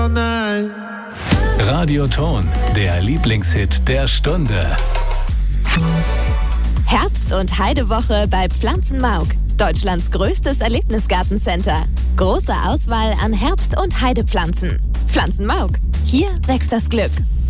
Radioton, der Lieblingshit der Stunde. Herbst- und Heidewoche bei Pflanzenmauk, Deutschlands größtes Erlebnisgartencenter. Große Auswahl an Herbst- und Heidepflanzen. Pflanzenmauk, hier wächst das Glück.